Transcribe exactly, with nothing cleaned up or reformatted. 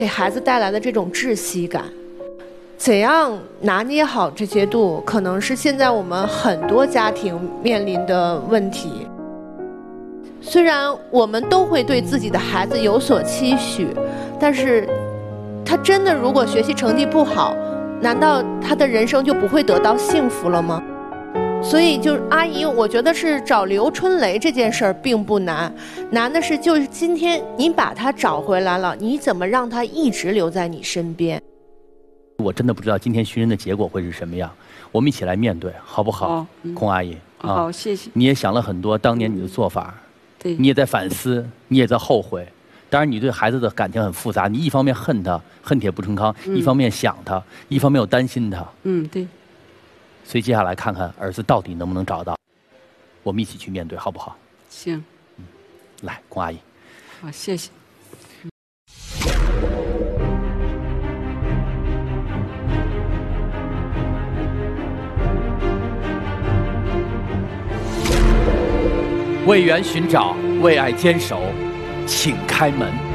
给孩子带来的这种窒息感。怎样拿捏好这些度，可能是现在我们很多家庭面临的问题。虽然我们都会对自己的孩子有所期许，但是他真的如果学习成绩不好，难道他的人生就不会得到幸福了吗？所以就是阿姨，我觉得是找刘春雷这件事儿并不难，难的是就是今天你把他找回来了，你怎么让他一直留在你身边？ 我真的不知道今天寻人的结果会是什么样，我们一起来面对，好不好？ 哦嗯、 孔阿姨， 啊、好，谢谢。 你也想了很多当年你的做法， 对， 你也在反思，你也在后悔。当然，你对孩子的感情很复杂，你一方面恨他，恨铁不成钢；嗯、一方面想他，一方面又担心他。 嗯，对。 所以接下来看看儿子到底能不能找到，我们一起去面对，好不好？ 行。 嗯，来，孔阿姨。 好，谢谢。 为缘寻找，为爱坚守，请开门。